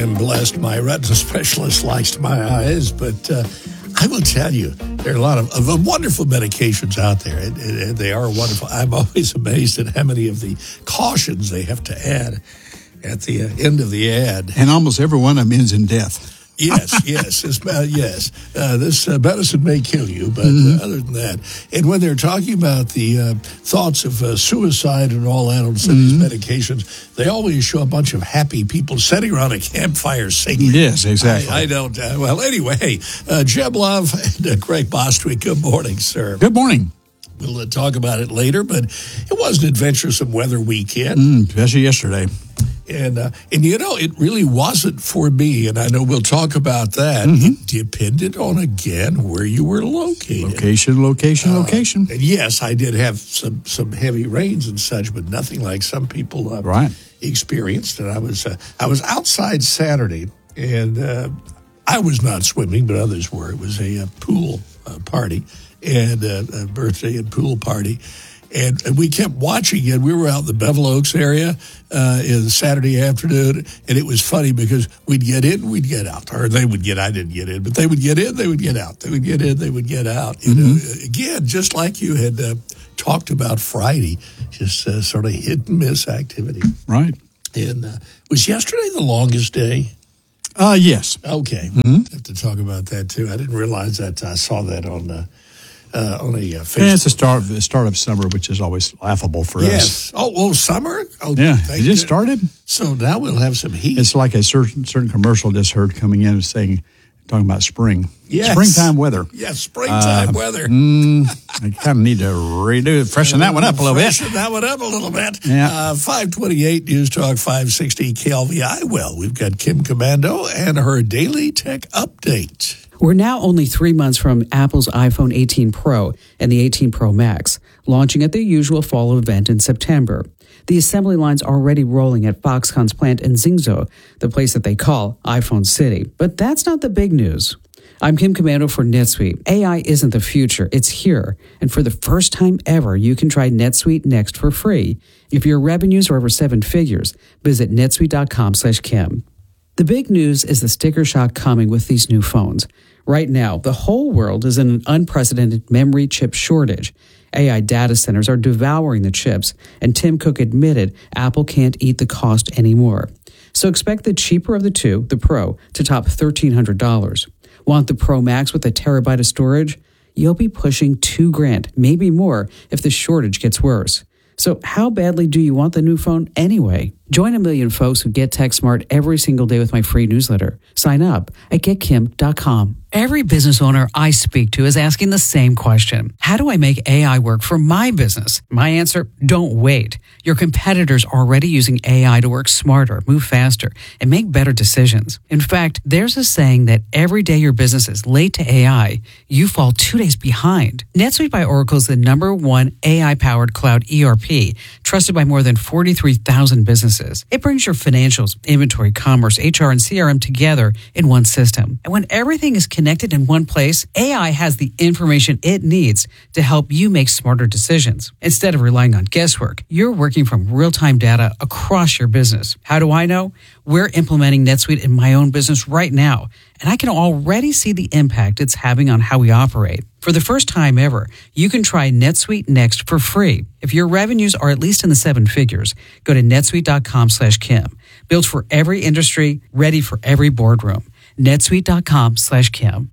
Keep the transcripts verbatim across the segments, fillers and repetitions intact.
am blessed. My retina specialist likes my eyes, but uh, I will tell you, there are a lot of, of wonderful medications out there, and, and they are wonderful. I'm always amazed at how many of the cautions they have to add at the uh, end of the ad. And almost every one of them ends in death. Yes, yes, this, uh, yes. Uh, this uh, medicine may kill you, but Mm-hmm. uh, other than that, and when they're talking about the uh, thoughts of uh, suicide and all that on some Mm-hmm. of these medications, they always show a bunch of happy people sitting around a campfire singing. Yes, exactly. I, I don't. Uh, well, anyway, uh, Jeb Love and uh, Greg Bostwick. Good morning, sir. Good morning. We'll uh, talk about it later, but it was an adventuresome weather weekend. Mm, especially yesterday. And, uh, and you know, it really wasn't for me, and I know we'll talk about that. Mm-hmm. It depended on, again, where you were located. Location, location, Uh, location. And yes, I did have some, some heavy rains and such, but nothing like some people uh, Right. experienced. And I was uh, I was outside Saturday, and uh, I was not swimming, but others were. It was a, uh pool uh, party, and uh, a birthday and pool party. And, and we kept watching it. We were out in the Bevel Oaks area uh, in Saturday afternoon, and it was funny because we'd get in, we'd get out. Or they would get, I didn't get in, but they would get in, they would get out. They would get in, they would get out. You know, again, just like you had uh, talked about Friday, just uh, sort of hit and miss activity. Right. And uh, was yesterday the longest day? Uh, yes. Okay. Mm-hmm. Have to talk about that, too. I didn't realize that. I saw that on uh, uh, on a uh, Facebook. And it's the start, the start of summer, which is always laughable for Yes. us. Oh, well, summer? Oh, Yeah. thank It just you. started. So now we'll have some heat. It's like a certain certain commercial just heard coming in saying, talking about spring. Yes. Springtime weather. Yes, springtime Uh, weather. Mm, I kind of need to redo, freshen that one up a little bit. Freshen that one up a little bit. Yeah. Uh, five twenty-eight News Talk five sixty K L V I. Well, we've got Kim Commando and her daily tech update. We're now only three months from Apple's iPhone eighteen Pro and the eighteen Pro Max, launching at their usual fall event in September. The assembly line's already rolling at Foxconn's plant in Zhengzhou, the place that they call iPhone City. But that's not the big news. I'm Kim Commando for NetSuite. A I isn't the future, it's here. And for the first time ever, you can try NetSuite Next for free. If your revenues are over seven figures, visit netsuite.com slash Kim. The big news is the sticker shock coming with these new phones. Right now, the whole world is in an unprecedented memory chip shortage. A I data centers are devouring the chips, and Tim Cook admitted Apple can't eat the cost anymore. So expect the cheaper of the two, the Pro, to top thirteen hundred dollars. Want the Pro Max with a terabyte of storage? You'll be pushing two grand, maybe more, if the shortage gets worse. So how badly do you want the new phone anyway? Join a million folks who get tech smart every single day with my free newsletter. Sign up at get kim dot com. Every business owner I speak to is asking the same question. How do I make A I work for my business? My answer, don't wait. Your competitors are already using A I to work smarter, move faster, and make better decisions. In fact, there's a saying that every day your business is late to A I, you fall two days behind. NetSuite by Oracle is the number one A I-powered cloud E R P, trusted by more than forty-three thousand businesses. It brings your financials, inventory, commerce, H R, and C R M together in one system. And when everything is connected in one place, A I has the information it needs to help you make smarter decisions. Instead of relying on guesswork, you're working from real-time data across your business. How do I know? We're implementing NetSuite in my own business right now, and I can already see the impact it's having on how we operate. For the first time ever, you can try NetSuite Next for free. If your revenues are at least in the seven figures, go to netsuite.com slash Kim. Built for every industry, ready for every boardroom. netsuite.com slash Kim.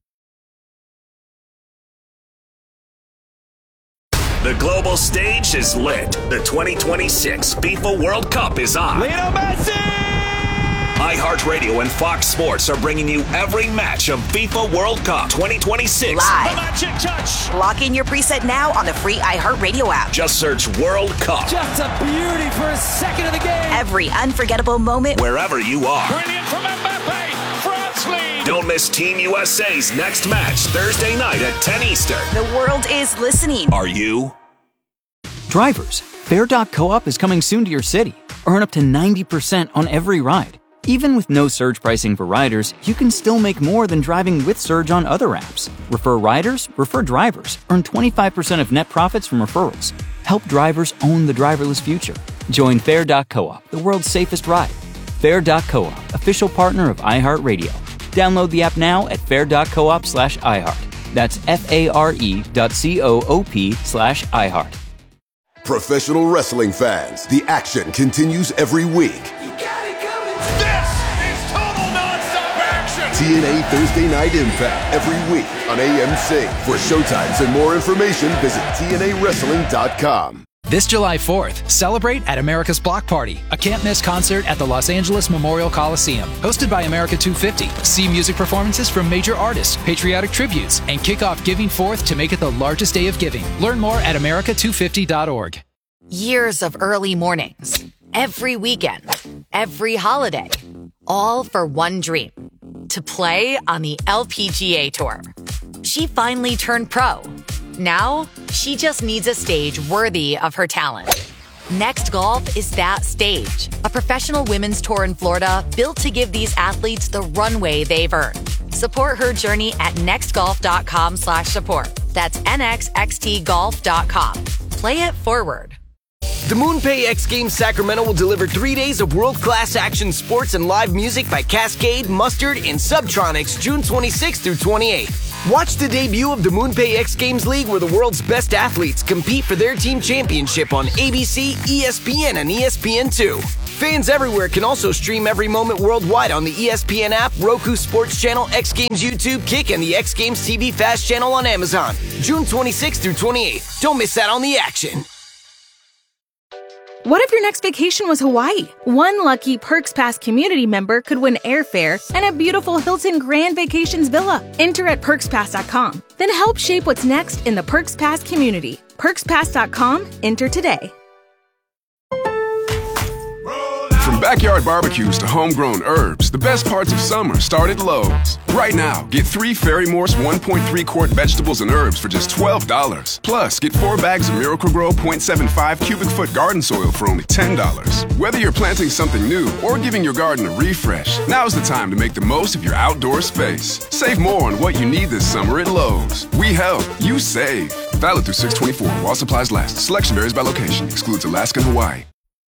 The global stage is lit. The twenty twenty-six FIFA World Cup is on. Lionel Messi! iHeartRadio and Fox Sports are bringing you every match of FIFA World Cup twenty twenty-six. The Live. magic touch. Lock in your preset now on the free iHeartRadio app. Just search World Cup Just a beauty for a second of the game. Every unforgettable moment. wherever you are. Brilliant from Mbappe. France lead. Don't miss Team U S A's next match Thursday night at ten Eastern. The world is listening. Are you? Drivers, Fair dot Co-op is coming soon to your city. Earn up to ninety percent on every ride. Even with no surge pricing for riders, you can still make more than driving with Surge on other apps. Refer riders, refer drivers. Earn twenty-five percent of net profits from referrals. Help drivers own the driverless future. Join Fair dot Co-op, the world's safest ride. Fair dot coop, official partner of iHeartRadio. Download the app now at fair dot coop slash iHeart. That's F-A-R-E dot C-O-O-P slash iHeart. Professional wrestling fans, the action continues every week. You got it coming. This is total nonstop action. T N A Thursday Night Impact every week on A M C. For showtimes and more information, visit T N A wrestling dot com. This July fourth, celebrate at America's Block Party, a can't-miss concert at the Los Angeles Memorial Coliseum. Hosted by America two fifty. See music performances from major artists, patriotic tributes, and kick off Giving Fourth to make it the largest day of giving. Learn more at America two fifty dot org. Years of early mornings, every weekend, every holiday, all for one dream, to play on the L P G A Tour. She finally turned pro. Now, she just needs a stage worthy of her talent. Next Golf is that stage, a professional women's tour in Florida built to give these athletes the runway they've earned. Support her journey at nextgolf.com slash support. That's N X X T golf dot com. Play it forward. The MoonPay X Games Sacramento will deliver three days of world-class action sports and live music by Cascade, Mustard, and Subtronics June twenty-sixth through twenty-eighth. Watch the debut of the MoonPay X Games League, where the world's best athletes compete for their team championship on A B C, E S P N, and E S P N two. Fans everywhere can also stream every moment worldwide on the E S P N app, Roku Sports Channel, X Games YouTube, Kick, and the X Games T V Fast Channel on Amazon. June twenty-sixth through twenty-eighth. Don't miss out on the action. What if your next vacation was Hawaii? One lucky Perks Pass community member could win airfare and a beautiful Hilton Grand Vacations villa. Enter at perks pass dot com. Then help shape what's next in the Perks Pass community. perks pass dot com. Enter today. From backyard barbecues to homegrown herbs, the best parts of summer start at Lowe's. Right now, get three Fairy Morse one point three quart vegetables and herbs for just twelve dollars. Plus, get four bags of Miracle-Gro point seven five cubic foot garden soil for only ten dollars. Whether you're planting something new or giving your garden a refresh, now's the time to make the most of your outdoor space. Save more on what you need this summer at Lowe's. We help, you save. Valid through six twenty-four while supplies last. Selection varies by location. Excludes Alaska and Hawaii.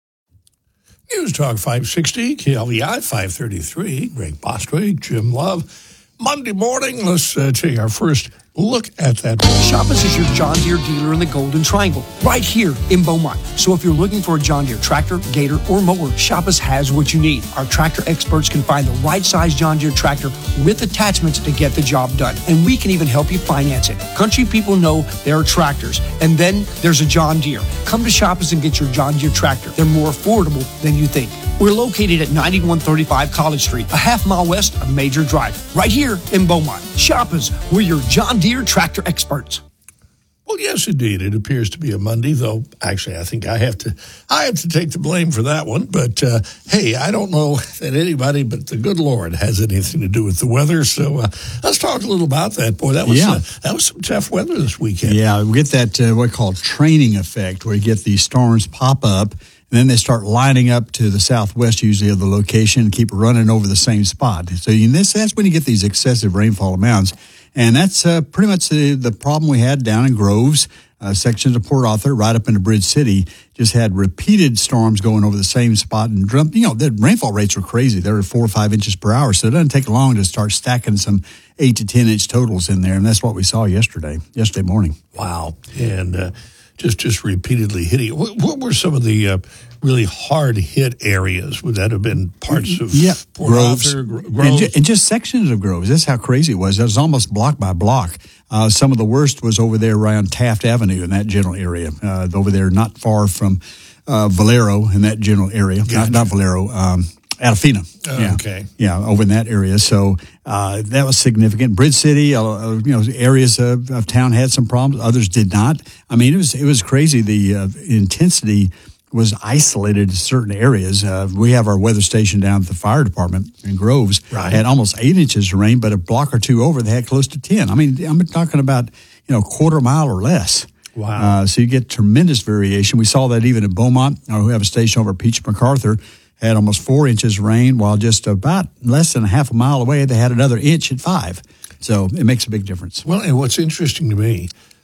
News Talk five sixty, K L V I five thirty-three, Greg Bostwick, Jim Love. Monday morning, let's uh, take our first look at that. Shoppers is your John Deere dealer in the Golden Triangle, right here in Beaumont. So if you're looking for a John Deere tractor, gator, or mower, Shoppers has what you need. Our tractor experts can find the right size John Deere tractor with attachments to get the job done. And we can even help you finance it. Country people know there are tractors. And then there's a John Deere. Come to Shoppers and get your John Deere tractor. They're more affordable than you think. We're located at ninety-one thirty-five College Street, a half mile west of Major Drive, right here in Beaumont. Shoppers, we're your John Deere tractor experts. Well, yes, indeed. It appears to be a Monday, though. Actually, I think I have to I have to take the blame for that one. But, uh, hey, I don't know that anybody but the good Lord has anything to do with the weather. So uh, let's talk a little about that. Boy, that was yeah. uh, that was some tough weather this weekend. Yeah, we get that uh, what we call training effect, where you get these storms pop up, and then they start lining up to the southwest, usually of the location, and keep running over the same spot. So in this, that's when you get these excessive rainfall amounts. And that's uh, pretty much the, the problem we had down in Groves, uh, sections of Port Arthur, right up into Bridge City. Just had repeated storms going over the same spot. And, you know, the rainfall rates were crazy. They were four or five inches per hour. So it doesn't take long to start stacking some eight to ten inch totals in there. And that's what we saw yesterday, yesterday morning. Wow. And uh, just, just repeatedly hitting. What, what were some of the uh, really hard hit areas? Would that have been parts of yeah, Port Groves, Arthur, Groves? And, ju- and just sections of Groves. That's how crazy it was. It was almost block by block. Uh, some of the worst was over there around Taft Avenue in that general area. Uh, over there, not far from uh, Valero in that general area. Gotcha. Not, not Valero. Um, Adafina. Oh, yeah. Okay. Yeah, over in that area. So uh, that was significant. Bridge City, uh, you know, areas of, of town had some problems. Others did not. I mean, it was it was crazy. The uh, intensity was isolated to certain areas. Uh, we have our weather station down at the fire department in Groves. Right. Had almost eight inches of rain, but a block or two over, they had close to ten. I mean, I'm talking about, you know, quarter mile or less. Wow. Uh, so you get tremendous variation. We saw that even in Beaumont. Uh, we have a station over at Peach MacArthur. Had almost four inches of rain, while just about less than a half a mile away, they had another inch at five. So it makes a big difference. Well, and what's interesting to me,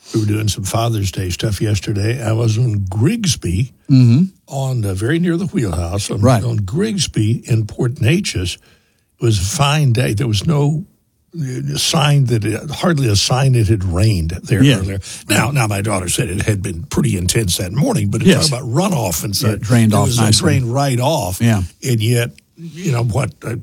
we were doing some Father's Day stuff yesterday. I was on Grigsby, mm-hmm. on uh, very near the wheelhouse, on, right. on Grigsby in Port Neches. It was a fine day. There was no sign that it, hardly a sign it had rained there yeah. earlier. Now, now my daughter said it had been pretty intense that morning, but it's yes. talking about runoff and such. Yeah, it drained it off was nicely. drained right off. Yeah. And yet, you know, what, a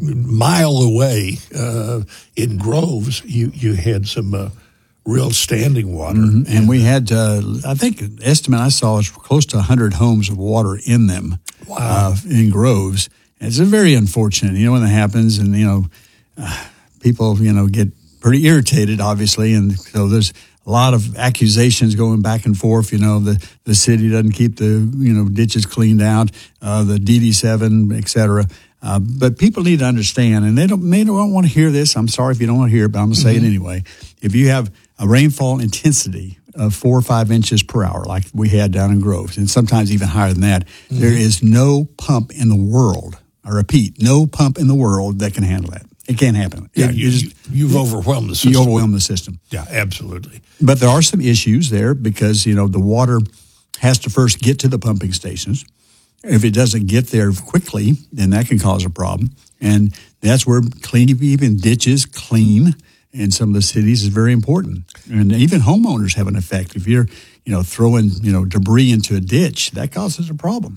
mile away uh, in Groves, you, you had some uh, real standing water. Mm-hmm. And we had, uh, I think, the estimate I saw was close to one hundred homes of water in them. Wow. Uh, in Groves. And it's very unfortunate, you know, when that happens, and, you know, uh, people, you know, get pretty irritated, obviously, and so there's a lot of accusations going back and forth. You know, the, the city doesn't keep the, you know, ditches cleaned out, uh, the D D seven, et cetera. Uh, but people need to understand, and they don't, may don't want to hear this. I'm sorry if you don't want to hear it, but I'm going to say mm-hmm. it anyway. If you have a rainfall intensity of four or five inches per hour, like we had down in Groves, and sometimes even higher than that, mm-hmm. there is no pump in the world, I repeat, no pump in the world that can handle that. It can't happen. Yeah, it, you, just, you've overwhelmed the system. You overwhelm the system. Yeah, absolutely. But there are some issues there because, you know, the water has to first get to the pumping stations. If it doesn't get there quickly, then that can cause a problem. And that's where clean, even ditches clean in some of the cities is very important. And even homeowners have an effect. If you're, you know, throwing, you know, debris into a ditch, that causes a problem.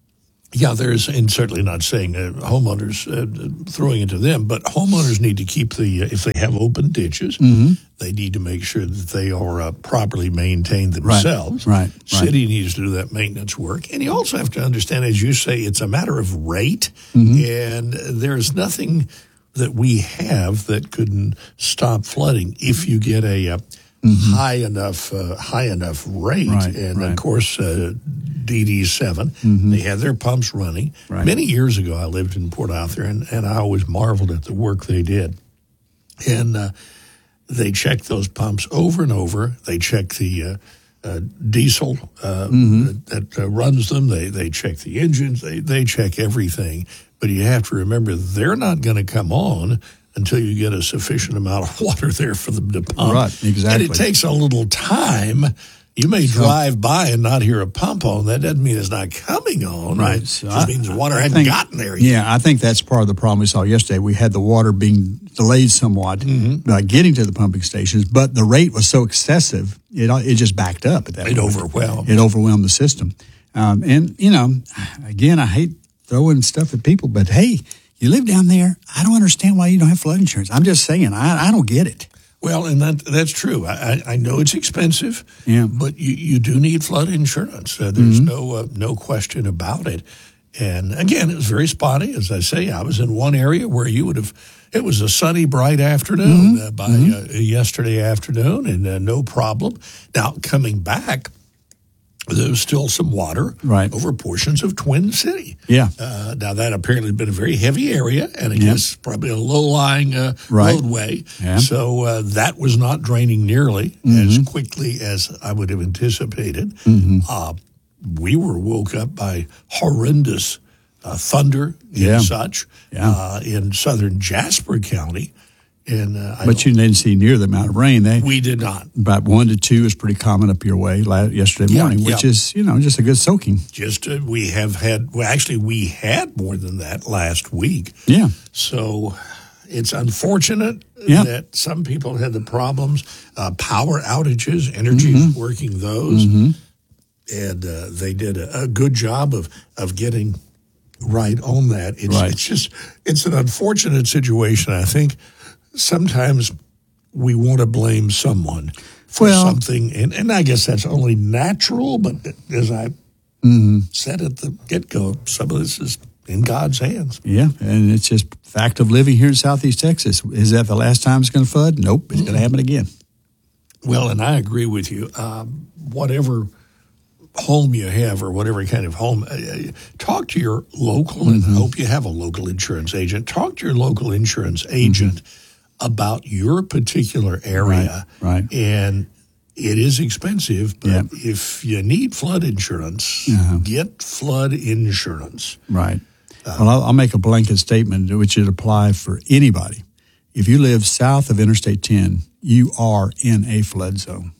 Yeah, there's, and certainly not saying uh, homeowners uh, throwing into them, but homeowners need to keep the, uh, if they have open ditches, mm-hmm. they need to make sure that they are uh, properly maintained themselves. Right, right, City right. needs to do that maintenance work. And you also have to understand, as you say, it's a matter of rate, mm-hmm. and there's nothing that we have that couldn't stop flooding if you get a, a mm-hmm. high enough uh, high enough rate. Right, and, right. of course, uh, D D seven, mm-hmm. they had their pumps running. Right. Many years ago, I lived in Port Arthur, and, and I always marveled at the work they did. And uh, they checked those pumps over and over. They checked the uh, uh, diesel uh, mm-hmm. that, that uh, runs them. They they check the engines. They, they check everything. But you have to remember, they're not going to come on until you get a sufficient amount of water there for them to pump. Right, exactly. And it takes a little time. You may drive by and not hear a pump on. That doesn't mean it's not coming on. Right. It So just I, means the water I hadn't think, gotten there yet. Yeah, I think that's part of the problem we saw yesterday. We had the water being delayed somewhat, mm-hmm. uh, getting to the pumping stations, but the rate was so excessive, it it just backed up at that It point. overwhelmed. It overwhelmed the system. Um, and, you know, again, I hate throwing stuff at people, but hey, you live down there. I don't understand why you don't have flood insurance. I'm just saying, I, I don't get it. Well, and that that's true. I, I know it's expensive, yeah. but you, you do need flood insurance. Uh, there's mm-hmm. no uh, no question about it. And again, it was very spotty. As I say, I was in one area where you would have, it was a sunny, bright afternoon mm-hmm. uh, by mm-hmm. uh, yesterday afternoon, and uh, no problem. Now, coming back, there was still some water right. over portions of Twin City. Yeah. Uh, now, that apparently has been a very heavy area, and I yeah. guess probably a low-lying uh, right. roadway. Yeah. So uh, that was not draining nearly mm-hmm. as quickly as I would have anticipated. Mm-hmm. Uh, we were woke up by horrendous uh, thunder yeah. and such yeah. uh, in southern Jasper County. And, uh, but you didn't see near the amount of rain. They, we did not. About one to two is pretty common up your way yesterday morning, yeah, which yeah. is, you know, just a good soaking. Just uh, we have had, well, actually, we had more than that last week. Yeah. So it's unfortunate yeah. that some people had the problems. Uh, power outages, energy is mm-hmm. working those. Mm-hmm. And uh, they did a, a good job of, of getting right on that. It's, right. it's just, it's an unfortunate situation. I think sometimes we want to blame someone for well, something, and, and I guess that's only natural, but as I mm-hmm. said at the get-go, some of this is in God's hands. Yeah, and it's just fact of living here in Southeast Texas. Is that the last time it's going to flood? Nope, it's mm-hmm. going to happen again. Well, and I agree with you. Um, whatever home you have or whatever kind of home, uh, talk to your local, and mm-hmm. I hope you have a local insurance agent. Talk to your local insurance agent mm-hmm. about your particular area. Right, right. And it is expensive, but yeah. if you need flood insurance, uh-huh. get flood insurance. Right. Uh, well, I'll, I'll make a blanket statement which would apply for anybody. If you live south of Interstate ten, you are in a flood zone.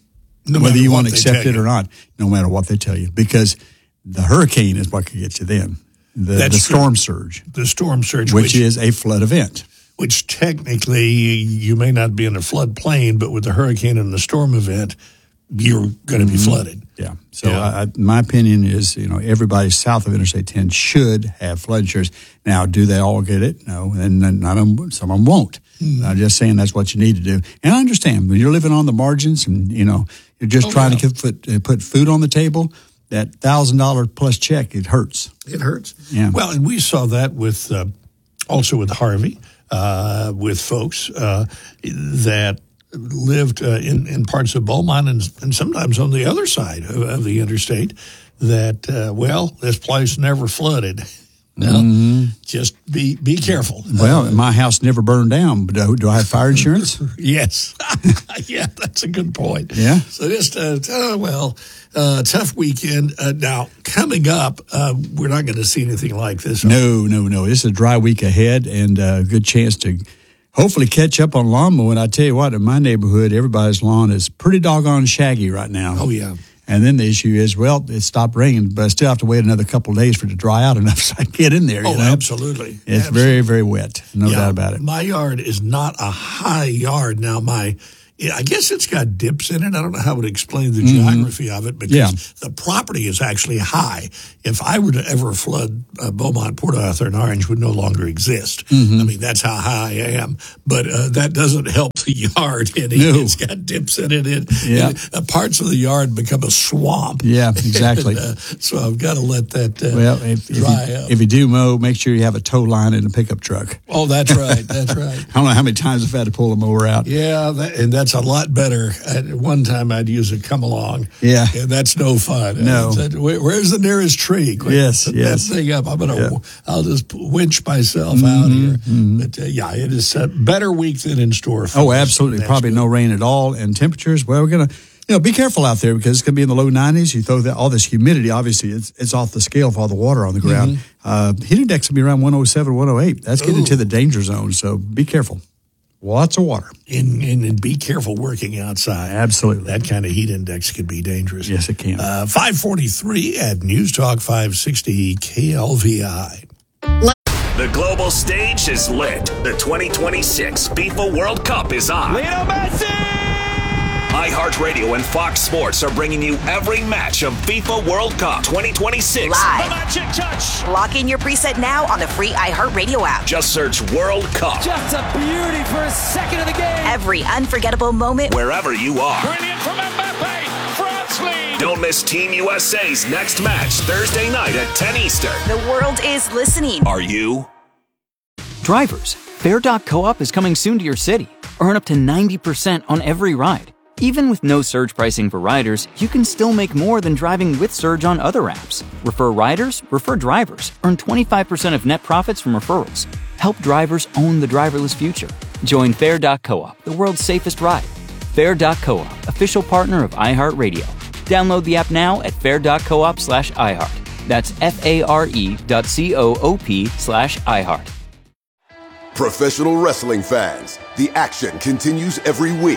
No whether you want to they accept tell it you. or not, no matter what they tell you, because the hurricane is what could get you then. The, That's the storm true. surge, The storm surge, which, which is a flood event. which technically you may not be in a floodplain, but with the hurricane and the storm event, you're going to be Mhm. flooded. Yeah. So Yeah. I, I, my opinion is, you know, everybody south of Interstate ten should have flood insurance. Now, do they all get it? No, and then none of them, some of them won't. Mm. I'm just saying that's what you need to do. And I understand when you're living on the margins and, you know, you're just Oh, trying yeah. to put, uh, put food on the table, that one thousand dollars plus check, it hurts. It hurts. Yeah. Well, and we saw that with uh, also with Harvey, uh, with folks uh, that lived uh, in, in parts of Beaumont and, and sometimes on the other side of, of the interstate that, uh, well, this place never flooded. No, Mhm. just be be careful. Well, my house never burned down, but do, do I have fire insurance? Yes. Yeah, that's a good point. Yeah. So just, uh, uh, well, uh, tough weekend. Uh, now, coming up, uh, we're not going to see anything like this. No, no, no. This is a dry week ahead and a good chance to hopefully catch up on lawn mowing. I tell you what, in my neighborhood, everybody's lawn is pretty doggone shaggy right now. Oh, yeah. And then the issue is, well, it stopped raining, but I still have to wait another couple of days for it to dry out enough so I can get in there. Oh, you know? absolutely. It's Absolutely. very, very wet. No Yeah, doubt about it. My yard is not a high yard. Now, my, I guess it's got dips in it. I don't know how to explain the Mhm. geography of it because Yeah. the property is actually high. If I were to ever flood uh, Beaumont, Port Arthur, and Orange would no longer exist. Mhm. I mean, that's how high I am. But uh, that doesn't help the yard any. No. It's got dips in it. it Yeah. and, uh, parts of the yard become a swamp. Yeah, exactly. And, uh, so I've got to let that uh, Well, if, if, dry you, up. if you do mow, make sure you have a tow line and a pickup truck. Oh, that's right. That's right. I don't know how many times I've had to pull a mower out. Yeah, that, and that's a lot better. At one time, I'd use a come along. Yeah. and that's no fun. No. I said, Where, where's the nearest tree? Quick, Yes, put yes. that thing up. I'm gonna. Yeah. I'll just winch myself Mhm, out here. mhm. But uh, yeah, it is a better week than in store. For Oh, us. absolutely. That's Probably good. no rain at all. And temperatures, well, we're going to, you know, be careful out there because it's going to be in the low nineties. You throw that, all this humidity, obviously, it's, it's off the scale of all the water on the ground. Uh, heat index will be around one oh seven, one oh eight. That's getting Ooh. into the danger zone. So be careful. Lots of water. And, and, and be careful working outside. Absolutely. That kind of heat index could be dangerous. Yes, it can. Uh, five forty-three at News Talk five sixty K L V I. The global stage is lit. The twenty twenty-six FIFA World Cup is on. Lionel Messi! iHeartRadio and Fox Sports are bringing you every match of FIFA World Cup twenty twenty-six. Live. The magic touch. Lock in your preset now on the free iHeartRadio app. Just search World Cup Just a beauty for a second of the game. Every unforgettable moment. wherever you are. Brilliant from Mbappe. France lead. Don't miss Team U S A's next match Thursday night at ten Eastern. The world is listening. Are you? Drivers, Fair dot Co-op is coming soon to your city. Earn up to ninety percent on every ride. Even with no surge pricing for riders, you can still make more than driving with surge on other apps. Refer riders, refer drivers. Earn twenty-five percent of net profits from referrals. Help drivers own the driverless future. Join Fair dot Co-op, the world's safest ride. Fair dot Co-op, official partner of iHeartRadio. Download the app now at fair dot coop slash iHeart. That's F-A-R-E dot C-O-O-P slash iHeart. Professional wrestling fans, the action continues every week.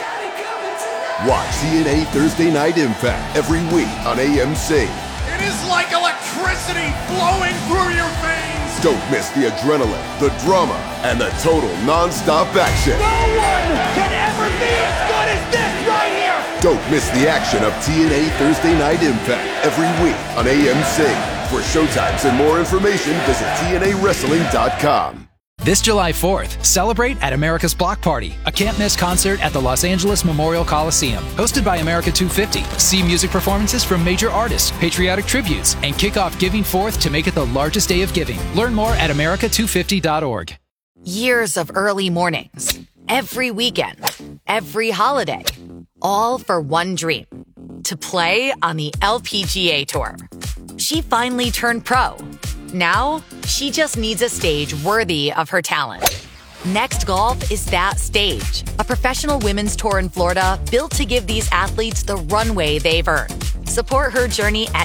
Watch T N A Thursday Night Impact every week on A M C. It is like electricity flowing through your veins. Don't miss the adrenaline, the drama, and the total non-stop action. No one can ever be as good as this right here. Don't miss the action of T N A Thursday Night Impact every week on A M C. For showtimes and more information, visit T N A wrestling dot com. This July fourth, celebrate at America's Block Party, a can't-miss concert at the Los Angeles Memorial Coliseum. Hosted by America two fifty. See music performances from major artists, patriotic tributes, and kick off Giving Fourth to make it the largest day of giving. Learn more at America two fifty dot org. Years of early mornings, every weekend, every holiday, all for one dream, to play on the L P G A Tour. She finally turned pro. Now, she just needs a stage worthy of her talent. Next Golf is that stage, a professional women's tour in Florida built to give these athletes the runway they've earned. Support her journey at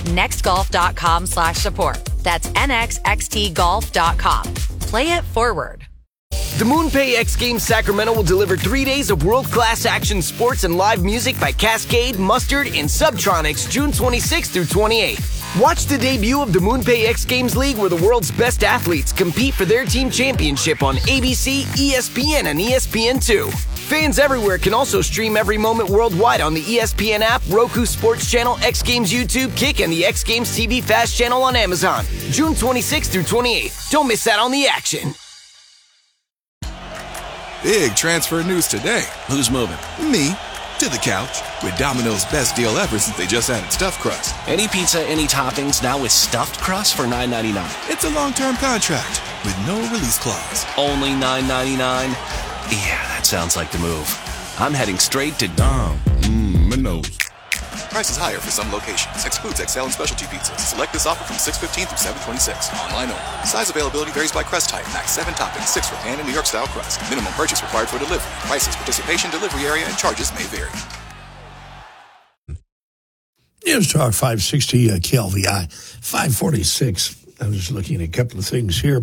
nextgolf.com slash support. That's N X X T golf dot com. Play it forward. The MoonPay X Games Sacramento will deliver three days of world-class action sports and live music by Cascade, Mustard, and Subtronics June twenty-sixth through twenty-eighth. Watch the debut of the MoonPay X Games League, where the world's best athletes compete for their team championship on A B C, E S P N, and E S P N two. Fans everywhere can also stream every moment worldwide on the E S P N app, Roku Sports Channel, X Games YouTube, Kick, and the X Games T V Fast Channel on Amazon. June twenty-sixth through twenty-eighth. Don't miss out on the action. Big transfer news today. Who's moving? Me. To the couch. With Domino's best deal ever since they just added stuffed crust. Any pizza, any toppings, now with stuffed crust for nine ninety-nine. It's a long-term contract with no release clause. Only nine ninety-nine? Yeah, that sounds like the move. I'm heading straight to Dom. Mmm, Minos. Prices higher for some locations. Excludes X L and specialty pizzas. Select this offer from six fifteen through seven twenty-six. Online only. Size availability varies by crust type. Max seven toppings, six for pan and New York style crust. Minimum purchase required for delivery. Prices, participation, delivery area, and charges may vary. News Talk five sixty uh, K L V I five forty-six. I was looking at a couple of things here.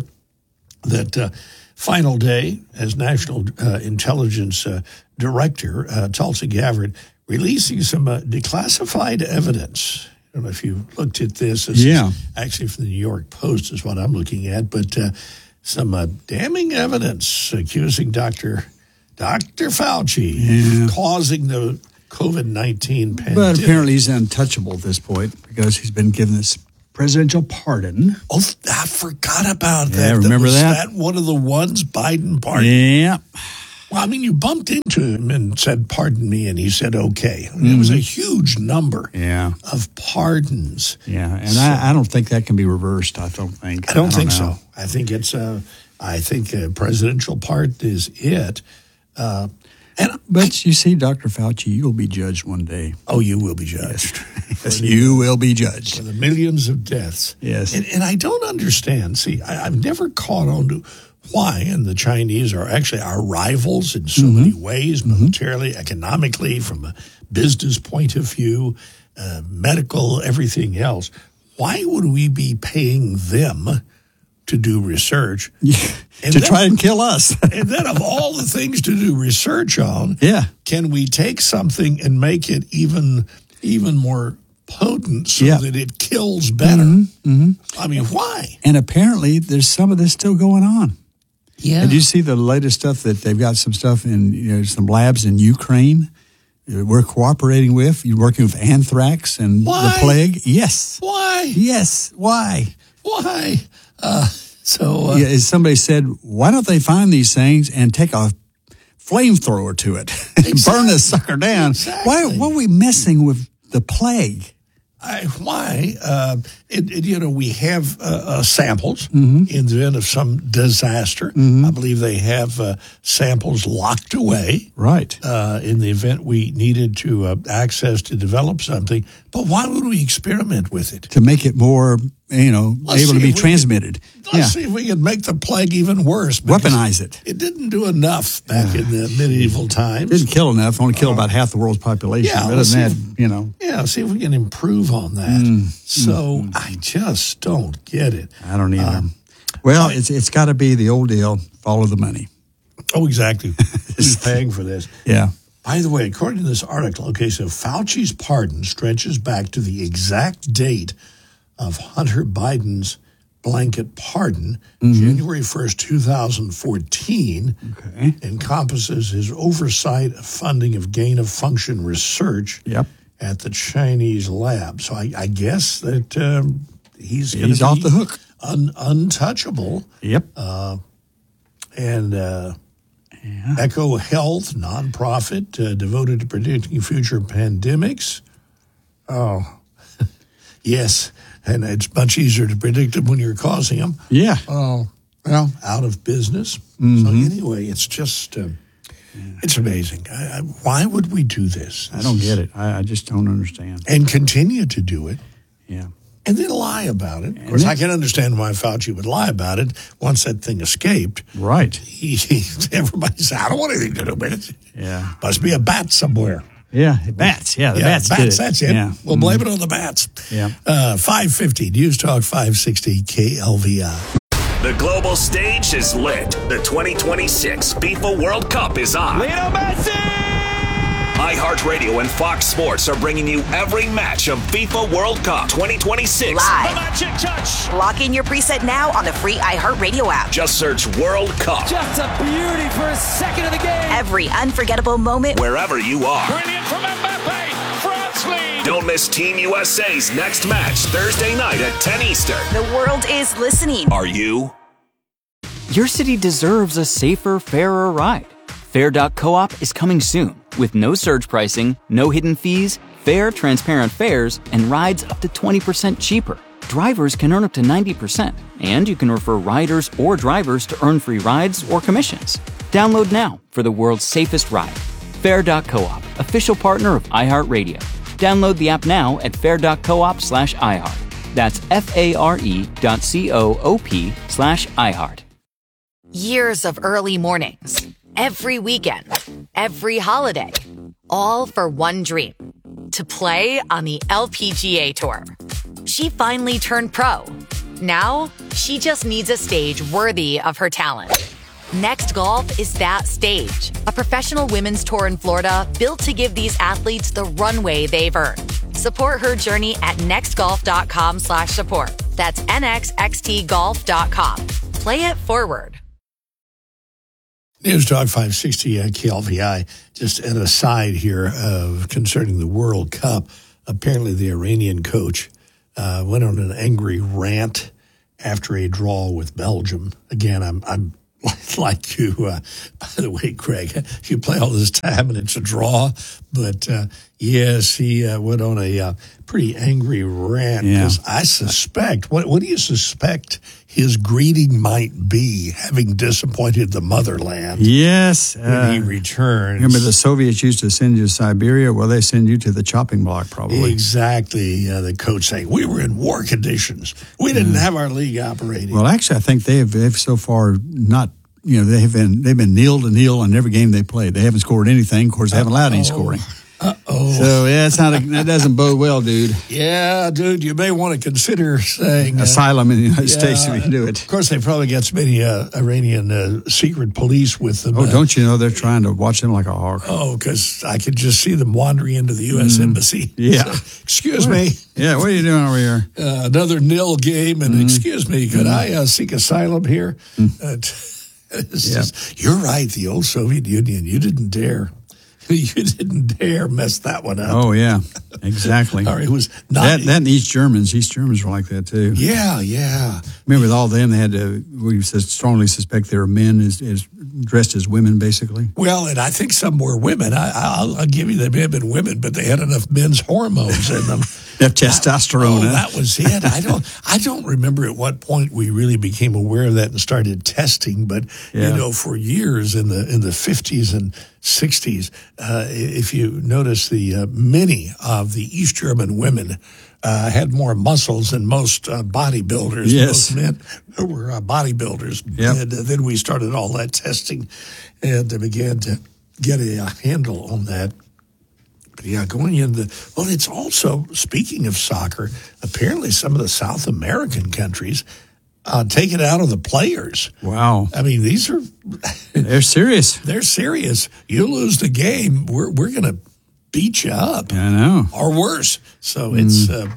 That uh, final day as National uh, Intelligence uh, Director, uh, Tulsi Gabbard, releasing some uh, declassified evidence. I don't know if you looked at this. This yeah. is actually from the New York Post is what I'm looking at, but uh, some uh, damning evidence accusing Doctor Doctor Fauci yeah. of causing the COVID nineteen pandemic. But apparently he's untouchable at this point because he's been given this presidential pardon. Oh, I forgot about that. Yeah, remember was that? that one of the ones Biden pardoned? Yeah. Well, I mean, you bumped into him and said, pardon me, and he said, okay. I mean, mm-hmm. It was a huge number yeah. of pardons. Yeah, and so, I, I don't think that can be reversed, I don't think. I don't, I don't think know. so. I think it's a, I think a presidential pardon is it. Uh, and But I, you see, Doctor Fauci, you will be judged one day. Oh, you will be judged. Yes, you will be judged. For the millions of deaths. Yes. And, and I don't understand. See, I, I've never caught on to why, and the Chinese are actually our rivals in so mm-hmm. many ways, militarily, mm-hmm. economically, from a business point of view, uh, medical, everything else. Why would we be paying them to do research? Yeah, and to then, try and kill us. And then of all the things to do research on, yeah. can we take something and make it even even more potent so yeah. that it kills better? Mm-hmm. Mm-hmm. I mean, why? And apparently there's some of this still going on. Yeah. Did you see the latest stuff that they've got some stuff in, you know, some labs in Ukraine we're cooperating with? You're working with anthrax and why? the plague? Yes. Why? Yes. Why? Why? Uh, so, uh, yeah, as somebody said, why don't they find these things and take a flamethrower to it and exactly. burn this sucker down? Exactly. Why, why are we messing with the plague? I, why? Uh, it, it, you know, we have uh, uh, samples mm-hmm. in the event of some disaster. Mm-hmm. I believe they have uh, samples locked away. Right. Uh, in the event we needed to uh, access to develop something. But why would we experiment with it? To make it more, you know, let's able to be transmitted. Can, let's yeah. see if we can make the plague even worse. Weaponize it. It didn't do enough back yeah. in the medieval times. It didn't kill enough. Only killed uh, about half the world's population. Yeah, Other than that, if, you know. Yeah, see if we can improve on that. Mm, so mm, I just don't get it. I don't either. Um, well, it's it's got to be the old deal, follow the money. Oh, exactly. Who's paying for this? Yeah. By the way, according to this article, okay, so Fauci's pardon stretches back to the exact date of Hunter Biden's blanket pardon, mm-hmm. January first, two thousand fourteen, okay. encompasses his oversight of funding of gain-of-function research yep. at the Chinese lab. So I, I guess that um, he's going to be off the hook. Un, untouchable. Yep. Uh, and... Uh, Yeah. Echo Health, nonprofit uh, devoted to predicting future pandemics. Oh, yes, and it's much easier to predict them when you're causing them. Yeah. Oh, well, out of business. Mm-hmm. So anyway, it's just, uh, yeah. it's amazing. I, I, why would we do this? I don't get it. I, I just don't understand. And continue to do it. Yeah. And then lie about it. Of course, I can understand why Fauci would lie about it once that thing escaped. Right. He, he, everybody said, I don't want anything to do with it. Yeah. Must be a bat somewhere. Yeah, bats. Yeah, the yeah, bats. bats did it. that's it. Yeah. We'll blame it on the bats. Yeah. Uh, five fifty, News Talk five sixty K L V I. The global stage is lit. The twenty twenty-six FIFA World Cup is on. Lionel Messi! iHeartRadio and Fox Sports are bringing you every match of FIFA World Cup twenty twenty-six. Live. The magic touch. Lock in your preset now on the free iHeartRadio app. Just search World Cup. Just a beauty for a second of the game. Every unforgettable moment. Wherever you are. Brilliant from Mbappe. France lead. Don't miss Team U S A's next match Thursday night at ten Eastern. The world is listening. Are you? Your city deserves a safer, fairer ride. Fair dot coop is coming soon with no surge pricing, no hidden fees, fair, transparent fares, and rides up to twenty percent cheaper. Drivers can earn up to ninety percent, and you can refer riders or drivers to earn free rides or commissions. Download now for the world's safest ride. Fair dot coop, official partner of iHeartRadio. Download the app now at fair dot coop slash iHeart. That's F-A-R-E dot C-O-O-P slash iHeart. Years of early mornings, every weekend, every holiday, all for one dream, to play on the L P G A Tour. She finally turned pro. Now, she just needs a stage worthy of her talent. Next Golf is that stage, a professional women's tour in Florida built to give these athletes the runway they've earned. Support her journey at nextgolf.com slash support. That's N X X T golf dot com. Play it forward. News Talk five sixty uh, K L V I. Just an aside here uh, concerning the World Cup. Apparently the Iranian coach uh, went on an angry rant after a draw with Belgium. Again, I'm I'm like you. Uh, by the way, Craig, you play all this time and it's a draw. But uh, yes, he uh, went on a uh, pretty angry rant. Yeah. I suspect, what, what do you suspect his greeting might be, having disappointed the motherland? Yes. When uh, he returns. Remember the Soviets used to send you to Siberia? Well, they send you to the chopping block, probably. Exactly. Uh, the coach saying, we were in war conditions. We didn't Mm. have our league operating. Well, actually, I think they have they've so far not, you know, they have been they've been nil to nil on every game they played. They haven't scored anything. Of course, they haven't allowed any scoring. Uh-oh. So, yeah, it's not a, that doesn't bode well, dude. Yeah, dude, you may want to consider saying... Uh, asylum in the United yeah, States if you do it. Of course, they probably got so many uh, Iranian uh, secret police with them. Oh, uh, don't you know they're trying to watch them like a hawk? Oh, because I could just see them wandering into the U S Mm. Embassy. Yeah. So, excuse What? me. Yeah, what are you doing over here? Uh, another nil game, and Mm. excuse me, could Mm. I uh, seek asylum here? Mm. Uh, t- it's Yep. just, you're right, the old Soviet Union, you didn't dare. You didn't dare mess that one up. Oh, yeah, exactly. Or it was not. That, that and East Germans. East Germans were like that, too. Yeah, yeah. Remember, with all them, they had to, we strongly suspect they were men as, as dressed as women, basically. Well, and I think some were women. I, I'll, I'll give you they may have been women, but they had enough men's hormones in them. That testosterone. Oh, huh? that was it. I don't. I don't remember at what point we really became aware of that and started testing. But Yeah. you know, for years in the in the fifties and sixties, uh, if you notice, the uh, many of the East German women uh, had more muscles than most uh, bodybuilders. Yes. Most men who were uh, bodybuilders. Yep. And uh, then we started all that testing, and uh, began to get a, a handle on that. Yeah, going into, well, it's also, speaking of soccer, apparently some of the South American countries uh, take it out of the players. Wow. I mean, these are... They're serious. They're serious. You lose the game, we're we're going to beat you up. I know. Or worse. So it's uh,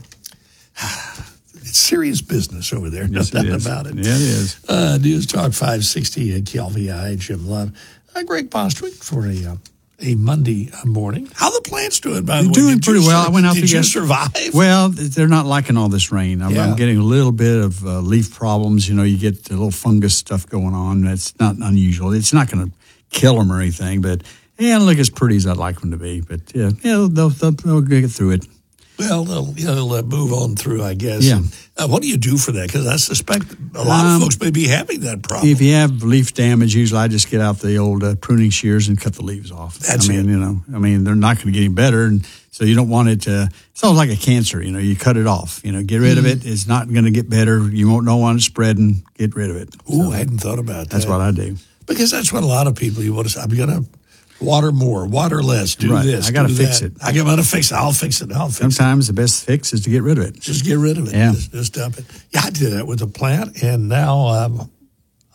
it's serious business over there, no Yes, it doubt is. about it. Yeah, it is. Uh, News Talk five sixty at K L V I, Jim Love. Uh, Greg Bostwick for a... Uh, A Monday morning. How the plants doing, by the They're way? doing Did pretty you well. sur- I went out Did to you get- survive? Well, they're not liking all this rain. I'm, Yeah. I'm getting a little bit of uh, leaf problems. You know, you get a little fungus stuff going on. That's not unusual. It's not going to kill them or anything, but yeah, look as pretty as I'd like them to be. But yeah, yeah, they'll, they'll, they'll get through it. Well, they'll, you know, they'll uh, move on through, I guess. Yeah. And, uh, what do you do for that? Because I suspect a lot Um, of folks may be having that problem. If you have leaf damage, usually I just get out the old uh, pruning shears and cut the leaves off. That's I mean, it. you know, I mean, they're not going to get any better, and so you don't want it to. It's almost like a cancer. You know, you cut it off. You know, get rid of it. It's not going to get better. You won't know when it's spreading. Get rid of it. Ooh, I hadn't thought about that. That's what I do. Because that's what a lot of people, you want to say, I'm going to water more, water less, do Right. this, I gotta do fix that. it. I got to fix it. I'll fix it. I'll fix it. Sometimes the best fix is to get rid of it. Just get rid of it. Yeah. Just, just dump it. Yeah, I did that with the plant, and now um,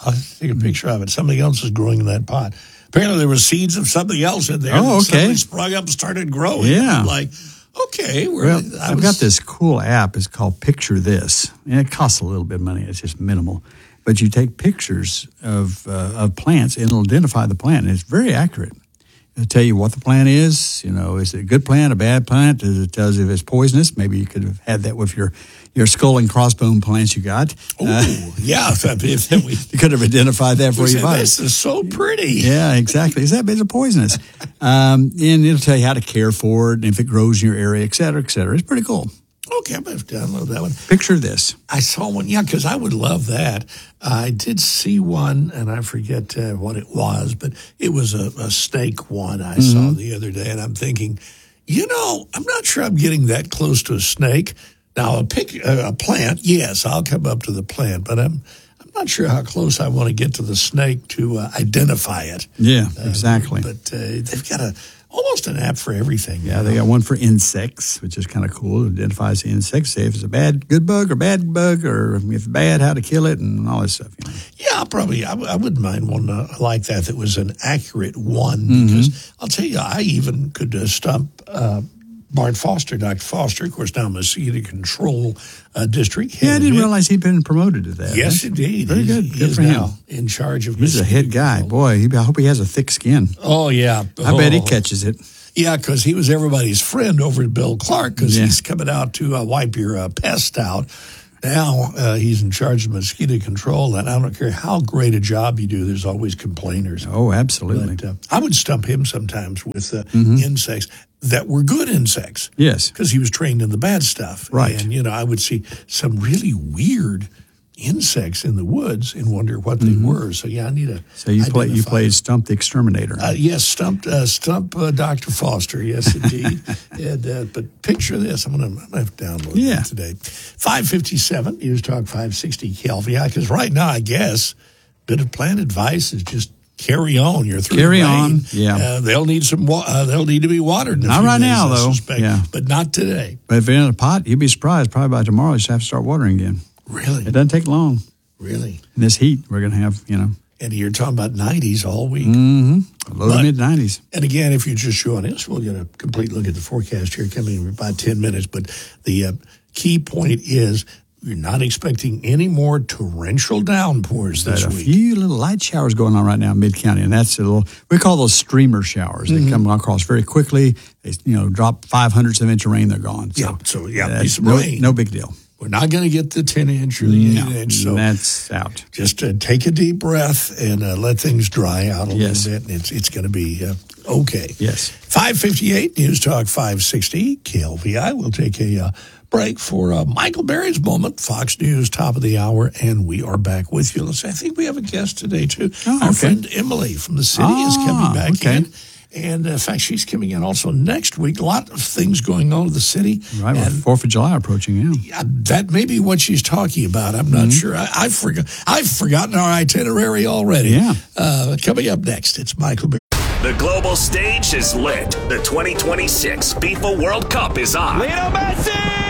I'll take a picture of it. Something else is growing in that pot. Apparently there were seeds of something else in there. Oh, that okay. suddenly sprung up and started growing. Yeah. I'm like, okay. We're, Well, I I've was, got this cool app. It's called Picture This. And it costs a little bit of money. It's just minimal. But you take pictures of uh, of plants, and it'll identify the plant. And it's very accurate. It'll tell you what the plant is. You know, is it a good plant, a bad plant? Does it tell you if it's poisonous? Maybe you could have had that with your, your skull and crossbone plants you got. Oh, uh, yeah. If, if we, you could have identified that for you. This is so pretty. Yeah, exactly. Is that bit of poisonous? um, and it'll tell you how to care for it, and if it grows in your area, et cetera, et cetera. It's pretty cool. Okay, I'm going to download that one. Picture this. I saw one, yeah, because I would love that. I did see one, and I forget uh, what it was, but it was a, a snake one I mm-hmm. saw the other day, and I'm thinking, you know, I'm not sure I'm getting that close to a snake. Now, a, pic, uh, a plant, yes, I'll come up to the plant, but I'm I'm not sure how close I want to get to the snake to uh, identify it. Yeah, exactly. Uh, but uh, they've got a almost an app for everything. Yeah, know? They got one for insects, which is kind of cool. It identifies the insects, say if it's a bad, good bug or bad bug, or if it's bad, how to kill it, and all this stuff. You know? Yeah, I'll probably, I, w- I wouldn't mind one uh, like that that was an accurate one, because mm-hmm. I'll tell you, I even could uh, stump uh, Bart Foster, Doctor Foster, of course, now Mosquito Control uh, District. Yeah, I didn't realize he'd been promoted to that. Yes, huh? indeed. Very good. He Good is for him. now in charge of He's a head guy. Control. Boy, he, I hope he has a thick skin. Oh, yeah. I oh. bet he catches it. Yeah, because he was everybody's friend over at Bill Clark, because yeah. he's coming out to uh, wipe your uh, pest out. Now uh, he's in charge of mosquito control, and I don't care how great a job you do, there's always complainers. Oh, absolutely. But, uh, I would stump him sometimes with uh, mm-hmm. insects that were good insects. Yes. Because he was trained in the bad stuff. Right. And, you know, I would see some really weird insects in the woods and wonder what they mm-hmm. were. So, yeah, I need to So you, play, you played them. Stump the Exterminator. Uh, yes, Stump, uh, Stump uh, Doctor Foster, yes, indeed. and, uh, but picture this. I'm going to have to download yeah. that today. five fifty-seven, News Talk five sixty Kelvin. Yeah, because right now, I guess, bit of plant advice is just carry on. You're through Carry the rain. on, yeah. Uh, they'll need some. Wa- uh, they'll need to be watered. In a not few right days, now, I though. suspect, Yeah. but not today. But if you're in a pot, you'd be surprised. Probably by tomorrow, you just have to start watering again. Really? It doesn't take long. Really? In this heat, we're going to have, you know. And you're talking about nineties all week. Mm-hmm. Low to mid nineties. And again, if you just join us, we'll get a complete look at the forecast here coming in about ten minutes. But the uh, key point is you're not expecting any more torrential downpours this a week. A few little light showers going on right now in mid-county, and that's a little, we call those streamer showers. They mm-hmm. come across very quickly. They, you know, drop five hundredths of an inch of rain, they're gone. So, yeah, so yeah, uh, some no, rain. No big deal. We're not going to get the ten inch or the no, eight inch. So that's out. Just uh, take a deep breath and uh, let things dry out a yes. little bit. And it's it's going to be uh, okay. Yes. five fifty-eight, News Talk five sixty, K L V I. We'll take a uh, break for uh, Michael Berry's moment, Fox News, top of the hour, and we are back with you. Let's, I think we have a guest today, too. Oh, Our okay. friend Emily from the city ah, is coming back okay. in. And, uh, in fact, she's coming in also next week. A lot of things going on in the city. Right, and with fourth of July approaching, yeah. yeah. That may be what she's talking about. I'm not mm-hmm. sure. I, I've, forgot, I've forgotten our itinerary already. Yeah. Uh, coming up next, it's Michael Berry. The global stage is lit. The twenty twenty-six FIFA World Cup is on. Lionel Messi!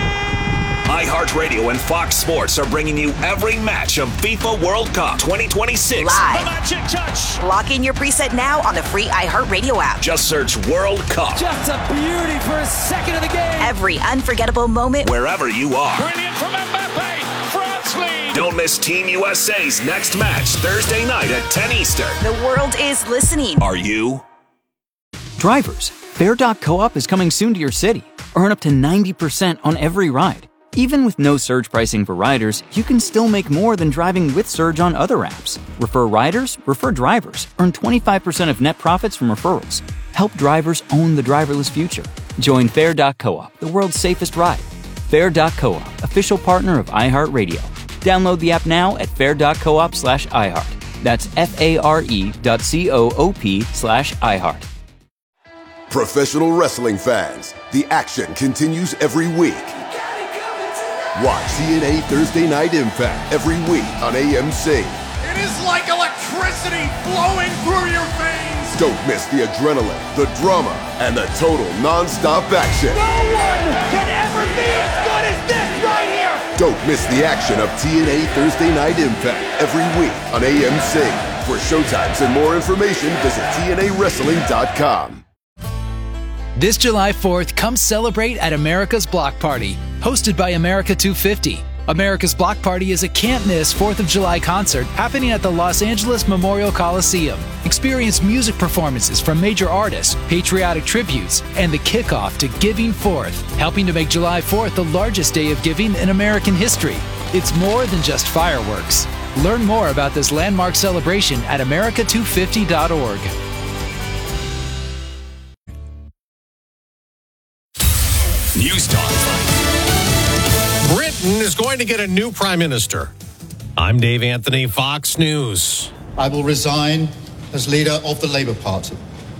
iHeartRadio and Fox Sports are bringing you every match of FIFA World Cup twenty twenty-six. Live. The magic touch. Lock in your preset now on the free iHeartRadio app. Just search World Cup. Just a beauty for a second of the game. Every unforgettable moment. Wherever you are. Brilliant from Mbappe. France lead. Don't miss Team U S A's next match Thursday night at ten Eastern. The world is listening. Are you? Drivers, Fair dot Co-op is coming soon to your city. Earn up to ninety percent on every ride. Even with no surge pricing for riders, you can still make more than driving with surge on other apps. Refer riders, refer drivers. Earn twenty-five percent of net profits from referrals. Help drivers own the driverless future. Join Fair dot Co-op, the world's safest ride. Fair dot Co-op, official partner of iHeartRadio. Download the app now at fair dot coop slash iHeart. That's F-A-R-E dot C-O-O-P slash iHeart. Professional wrestling fans, the action continues every week. Watch T N A Thursday Night Impact every week on A M C. It is like electricity flowing through your veins. Don't miss the adrenaline, the drama, and the total non-stop action. No one can ever be as good as this right here. Don't miss the action of T N A Thursday Night Impact every week on A M C. For showtimes and more information, visit T N A wrestling dot com. This July fourth, come celebrate at America's Block Party, hosted by America two fifty. America's Block Party is a can't-miss fourth of July concert happening at the Los Angeles Memorial Coliseum. Experience music performances from major artists, patriotic tributes, and the kickoff to Giving Fourth, helping to make July fourth the largest day of giving in American history. It's more than just fireworks. Learn more about this landmark celebration at America two fifty dot org. News Talk. Britain is going to get a new prime minister. I'm Dave Anthony, Fox News. I will resign as leader of the Labour Party.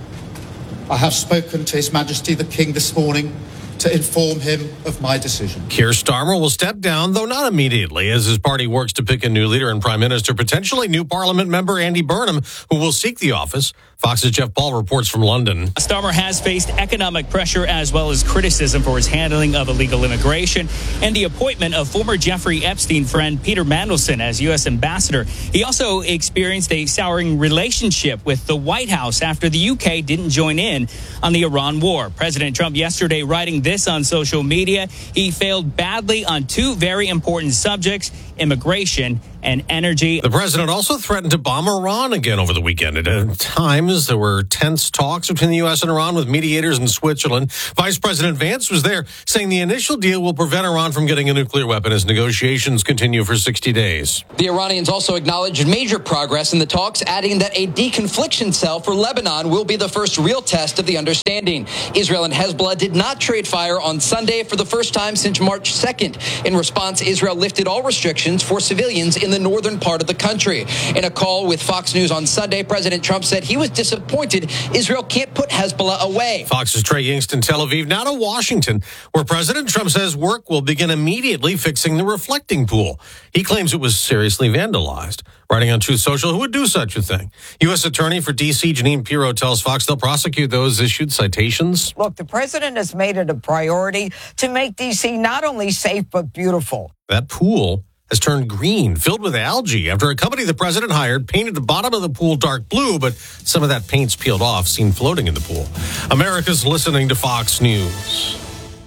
I have spoken to His Majesty the King this morning to inform him of my decision. Keir Starmer will step down, though not immediately, as his party works to pick a new leader and prime minister, potentially new parliament member Andy Burnham, who will seek the office. Fox's Jeff Paul reports from London. Starmer has faced economic pressure as well as criticism for his handling of illegal immigration and the appointment of former Jeffrey Epstein friend Peter Mandelson as U S ambassador. He also experienced a souring relationship with the White House after the U K didn't join in on the Iran war. President Trump yesterday writing this on social media. He failed badly on two very important subjects, immigration and energy. The president also threatened to bomb Iran again over the weekend. At times, there were tense talks between the U S and Iran with mediators in Switzerland. Vice President Vance was there, saying the initial deal will prevent Iran from getting a nuclear weapon as negotiations continue for sixty days. The Iranians also acknowledged major progress in the talks, adding that a deconfliction cell for Lebanon will be the first real test of the understanding. Israel and Hezbollah did not trade fire on Sunday for the first time since March second. In response, Israel lifted all restrictions for civilians in the northern part of the country. In a call with Fox News on Sunday, President Trump said he was disappointed Israel can't put Hezbollah away. Fox's Trey Yingst in Tel Aviv, now to Washington, where President Trump says work will begin immediately fixing the reflecting pool. He claims it was seriously vandalized. Writing on Truth Social, who would do such a thing? U S Attorney for D C Janine Pirro tells Fox they'll prosecute those issued citations. Look, the president has made it a priority to make D C not only safe but beautiful. That pool has turned green, filled with algae, after a company the president hired painted the bottom of the pool dark blue, but some of that paint's peeled off, seen floating in the pool. America's listening to Fox News.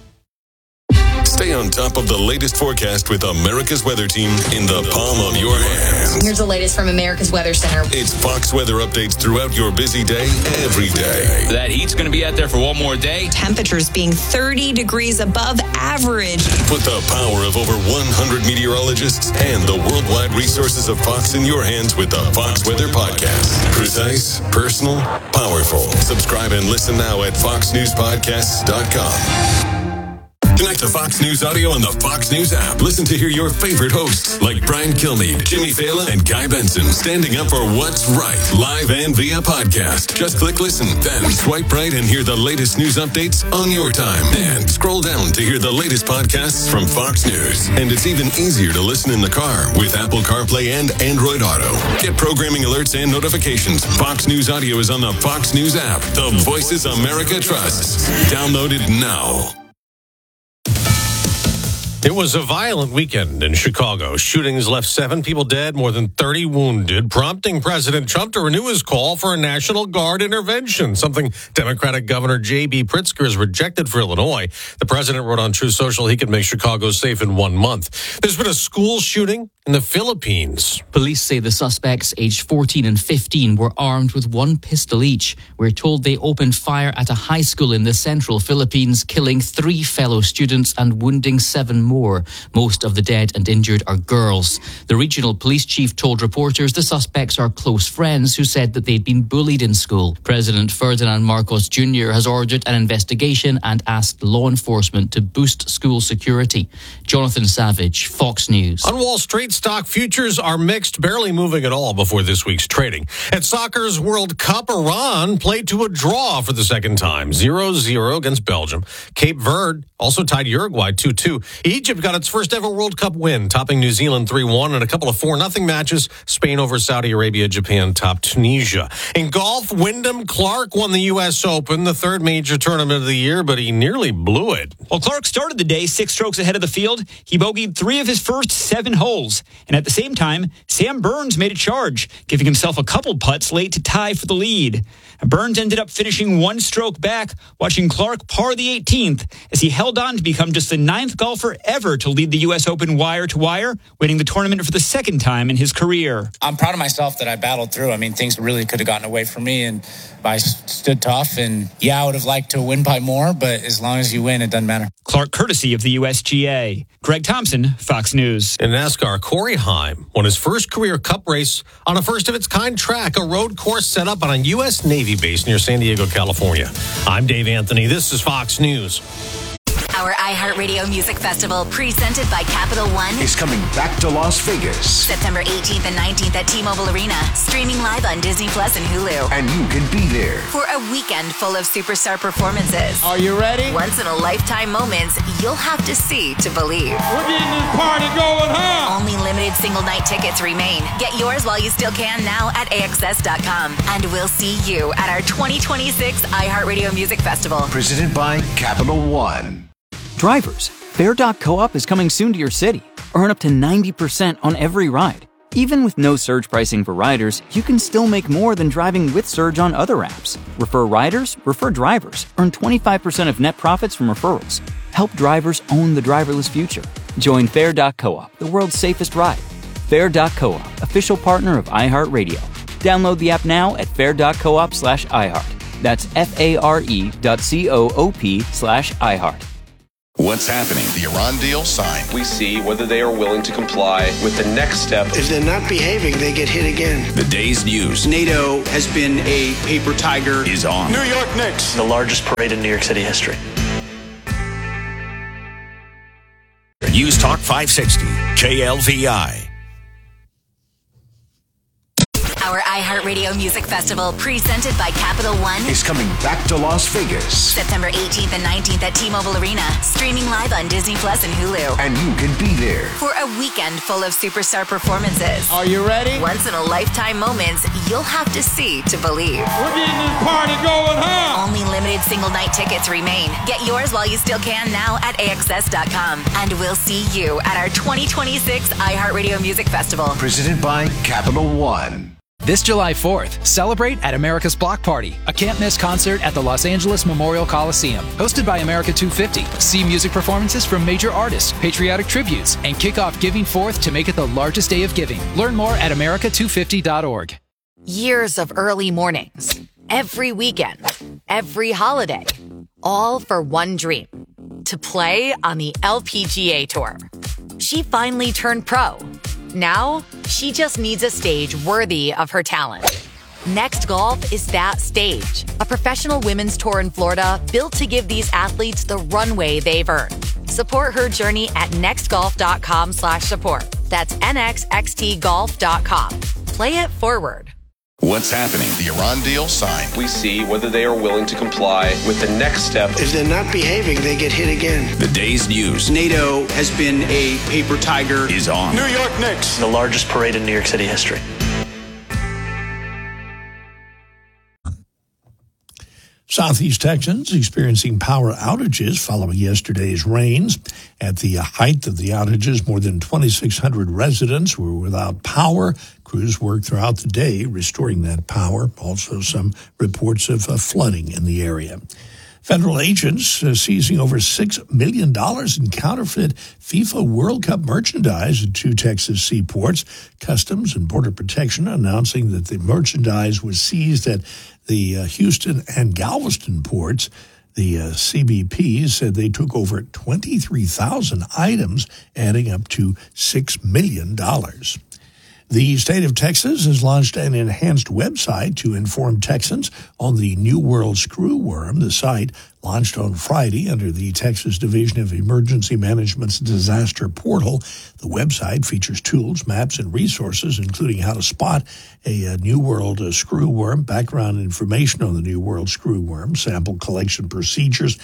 Stay on top of the latest forecast with America's Weather Team in the palm of your hands. Here's the latest from America's Weather Center. It's Fox weather updates throughout your busy day, every day. That heat's going to be out there for one more day. Temperatures being thirty degrees above average. Put the power of over one hundred meteorologists and the worldwide resources of Fox in your hands with the Fox Weather Podcast. Precise, personal, powerful. Subscribe and listen now at fox news podcasts dot com. Connect to Fox News Audio on the Fox News app. Listen to hear your favorite hosts like Brian Kilmeade, Jimmy Fallon, and Guy Benson standing up for what's right, live and via podcast. Just click listen, then swipe right and hear the latest news updates on your time. And scroll down to hear the latest podcasts from Fox News. And it's even easier to listen in the car with Apple CarPlay and Android Auto. Get programming alerts and notifications. Fox News Audio is on the Fox News app. The voices America trusts. Download it now. It was a violent weekend in Chicago. Shootings left seven people dead, more than thirty wounded, prompting President Trump to renew his call for a National Guard intervention, something Democratic Governor J B Pritzker has rejected for Illinois. The president wrote on Truth Social he could make Chicago safe in one month. There's been a school shooting in the Philippines. Police say the suspects, aged fourteen and fifteen, were armed with one pistol each. We're told they opened fire at a high school in the central Philippines, killing three fellow students and wounding seven more. Most of the dead and injured are girls. The regional police chief told reporters the suspects are close friends who said that they'd been bullied in school. President Ferdinand Marcos Junior has ordered an investigation and asked law enforcement to boost school security. Jonathan Savage, Fox News. On Wall Street, stock futures are mixed, barely moving at all before this week's trading. At soccer's World Cup, Iran played to a draw for the second time, zero zero against Belgium. Cape Verde also tied Uruguay two two. Egypt Egypt got its first ever World Cup win, topping New Zealand three one in a couple of four nothing matches. Spain over Saudi Arabia, Japan topped Tunisia. In golf, Wyndham Clark won the U S Open, the third major tournament of the year, but he nearly blew it. Well, Clark started the day six strokes ahead of the field. He bogeyed three of his first seven holes. And at the same time, Sam Burns made a charge, giving himself a couple putts late to tie for the lead. Burns ended up finishing one stroke back, watching Clark par the eighteenth as he held on to become just the ninth golfer ever to lead the U S Open wire to wire, winning the tournament for the second time in his career. I'm proud of myself that I battled through. I mean, things really could have gotten away from me, and I stood tough. And yeah, I would have liked to win by more, but as long as you win, it doesn't matter. Clark, courtesy of the U S G A. Greg Thompson, Fox News. In NASCAR, Corey Heim won his first career Cup race on a first-of-its-kind track, a road course set up on a U S Navy base near San Diego, California. I'm Dave Anthony. This is Fox News. Our iHeartRadio Music Festival, presented by Capital One, is coming back to Las Vegas. September eighteenth and nineteenth at T-Mobile Arena, streaming live on Disney Plus and Hulu. And you can be there for a weekend full of superstar performances. Are you ready? Once-in-a-lifetime moments you'll have to see to believe. We're getting this party going, huh? Only limited single-night tickets remain. Get yours while you still can now at A X S dot com. And we'll see you at our twenty twenty-six iHeartRadio Music Festival. Presented by Capital One. Drivers, Fair dot Co-op is coming soon to your city. Earn up to ninety percent on every ride. Even with no surge pricing for riders, you can still make more than driving with Surge on other apps. Refer riders, refer drivers. Earn twenty-five percent of net profits from referrals. Help drivers own the driverless future. Join Fair dot Co-op, the world's safest ride. Fair dot Co-op, official partner of iHeartRadio. Download the app now at fair dot coop slash iHeart. That's F-A-R-E dot C-O-O-P slash iHeart. What's happening? The Iran deal signed. We see whether they are willing to comply with the next step. If they're not behaving, they get hit again. The day's news. NATO has been a paper tiger. Is on. New York Knicks. The largest parade in New York City history. News Talk five sixty, K L V I. Our iHeartRadio Music Festival, presented by Capital One, is coming back to Las Vegas. September eighteenth and nineteenth at T-Mobile Arena, streaming live on Disney Plus and Hulu. And you can be there for a weekend full of superstar performances. Are you ready? Once-in-a-lifetime moments you'll have to see to believe. We're getting this party going, huh? Only limited single-night tickets remain. Get yours while you still can now at A X S dot com. And we'll see you at our twenty twenty-six iHeartRadio Music Festival. Presented by Capital One. This July fourth, celebrate at America's Block Party, a can't-miss concert at the Los Angeles Memorial Coliseum. Hosted by America two fifty. See music performances from major artists, patriotic tributes, and kick off Giving Forth to make it the largest day of giving. Learn more at America two fifty dot org. Years of early mornings, every weekend, every holiday, all for one dream, to play on the L P G A Tour. She finally turned pro. Now, she just needs a stage worthy of her talent. Next Golf is that stage. A professional women's tour in Florida built to give these athletes the runway they've earned. Support her journey at nextgolf.com slash support. That's nxxtgolf dot com. Play it forward. What's happening? The Iran deal signed. We see whether they are willing to comply with the next step. If they're not behaving, they get hit again. The day's news. NATO has been a paper tiger. Is on. New York Knicks. The largest parade in New York City history. Southeast Texans experiencing power outages following yesterday's rains. At the height of the outages, more than twenty-six hundred residents were without power. Crews worked throughout the day restoring that power. Also, some reports of uh, flooding in the area. Federal agents uh, seizing over six million dollars in counterfeit FIFA World Cup merchandise at two Texas seaports. Customs and Border Protection announcing that the merchandise was seized at the uh, Houston and Galveston ports. The uh, C B P said they took over twenty-three thousand items, adding up to six million dollars. The state of Texas has launched an enhanced website to inform Texans on the New World Screwworm. The site, launched on Friday under the Texas Division of Emergency Management's Disaster Portal. The website features tools, maps, and resources, including how to spot a, a New World uh, screwworm, background information on the New World Screwworm, sample collection procedures,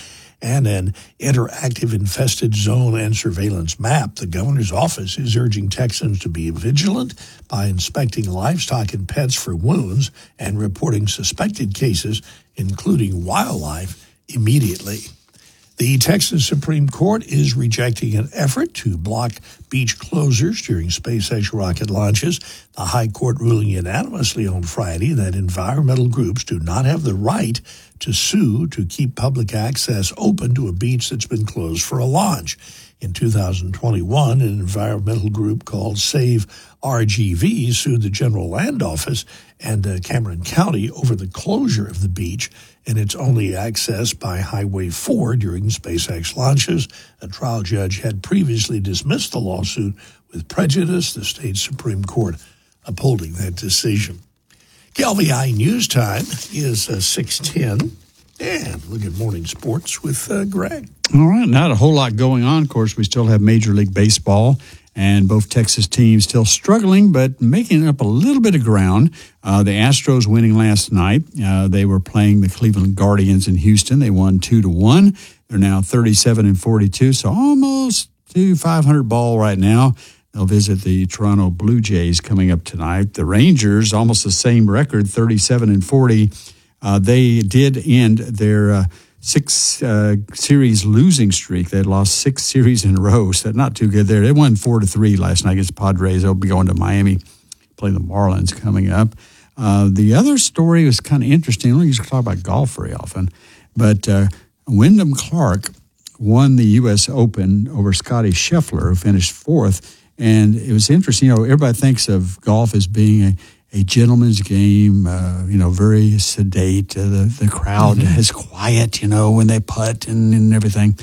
and an interactive infested zone and surveillance map. The governor's office is urging Texans to be vigilant by inspecting livestock and pets for wounds and reporting suspected cases, including wildlife, immediately. The Texas Supreme Court is rejecting an effort to block beach closures during SpaceX rocket launches. The High Court ruling unanimously on Friday that environmental groups do not have the right to sue to keep public access open to a beach that's been closed for a launch. In two thousand twenty-one, an environmental group called Save R G V sued the General Land Office and uh, Cameron County over the closure of the beach and its only access by Highway four during SpaceX launches. A trial judge had previously dismissed the lawsuit with prejudice, the state Supreme Court upholding that decision. K L V I News Time is uh, six ten. And look at morning sports with uh, Greg. All right, not a whole lot going on. Of course, we still have Major League Baseball, and both Texas teams still struggling, but making up a little bit of ground. Uh, the Astros winning last night. Uh, they were playing the Cleveland Guardians in Houston. They won two to one. They're now thirty-seven and forty-two, so almost to five hundred ball right now. They'll visit the Toronto Blue Jays coming up tonight. The Rangers, almost the same record, thirty-seven and forty. Uh, they did end their uh, six uh, series losing streak. They had lost six series in a row, so not too good there. They won four to three last night against the Padres. They'll be going to Miami, play the Marlins coming up. Uh, the other story was kind of interesting. I don't usually talk about golf very often, but uh, Wyndham Clark won the U S Open over Scotty Scheffler, who finished fourth. And it was interesting. You know, everybody thinks of golf as being a A gentleman's game, uh, you know, very sedate. Uh, the, the crowd mm-hmm. is quiet, you know, when they putt and, and everything.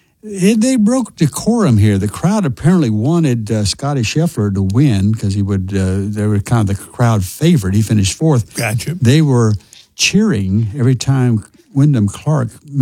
It, they broke decorum here. The crowd apparently wanted uh, Scotty Scheffler to win because he would. Uh, they were kind of the crowd favorite. He finished fourth. Gotcha. They were cheering every time Wyndham Clark